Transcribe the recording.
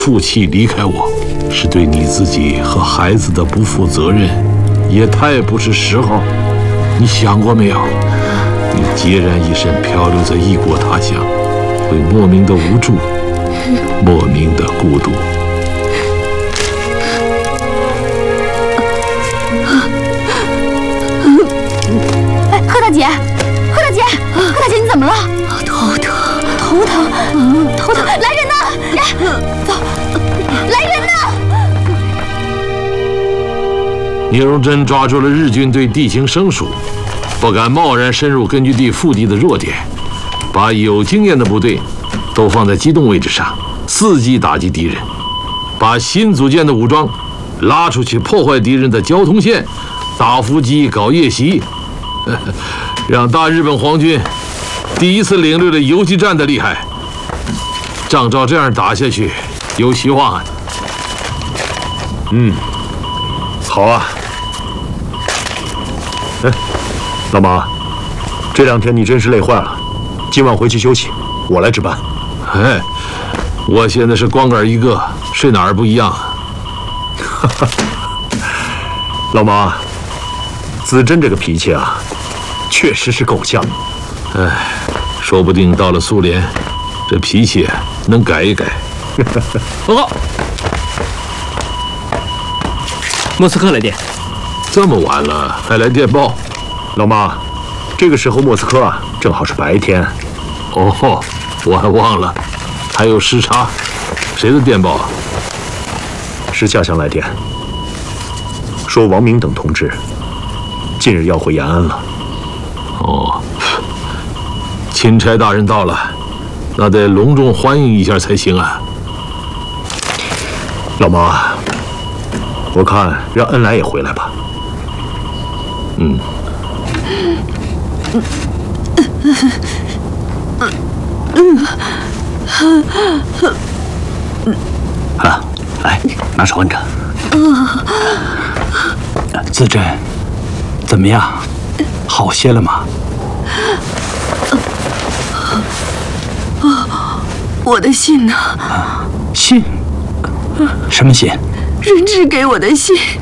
负气离开我，是对你自己和孩子的不负责任，也太不是时候。你想过没有？你孑然一身漂流在异国他乡，会莫名的无助，莫名的孤独。 哎，贺大姐，贺大姐，贺大姐，你怎么了？头疼，来人呐！走，来人呐！ 聂荣臻抓住了日军对地形生疏，不敢贸然深入根据地腹地的弱点，把有经验的部队都放在机动位置上，伺机打击敌人，把新组建的武装拉出去破坏敌人的交通线，打伏击搞夜袭，让大日本皇军第一次领略了游击战的厉害。仗照这样打下去，有希望啊！ 好啊。哎，老马，这2天你真是累坏了，今晚回去休息，我来值班。 哎，我现在是光杆一个，睡哪儿不一样啊？ 老马，子珍这个脾气啊，确实是够犟。 哎，说不定到了苏联，这脾气能改一改。 报告，莫斯科来电。 这么晚了还来电报？ 老马，这个时候莫斯科啊，正好是白天。 哦，我还忘了，还有时差。谁的电报啊？ 是下乡来电，说王明等同志近日要回延安了。 哦，钦差大人到了，那得隆重欢迎一下才行啊。 老马，我看让恩来也回来吧。 来，拿手按着。子珍，怎么样？好些了吗？ 我的信呢？ 信？什么信？ 人质给我的信。